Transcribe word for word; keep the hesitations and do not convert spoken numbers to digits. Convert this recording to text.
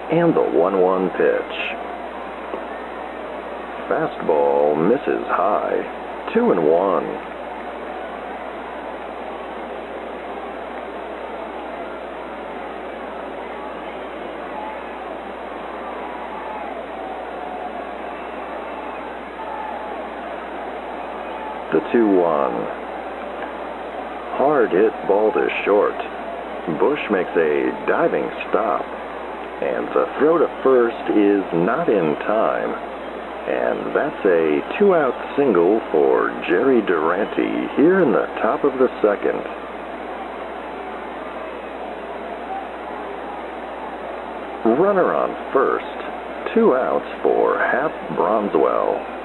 And the one one pitch. Fastball misses high. Two and one. The two one. Hard hit ball to short. Bush makes a diving stop. And the throw to first is not in time. And that's a two-out single for Jerry Durante here in the top of the second. Runner on first. Two outs for Hap Bronswell.